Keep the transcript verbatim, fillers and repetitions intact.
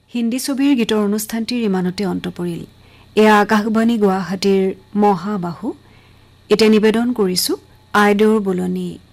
হিন্দী ছবিৰ গীতৰ অনুষ্ঠানটিৰ ইমানতে অন্ত পৰিল। এয়া আকাশবাণী গুৱাহাটীৰ মহাবাহু। এতিয়া নিবেদন কৰিছো আইদেউৰ বোলনি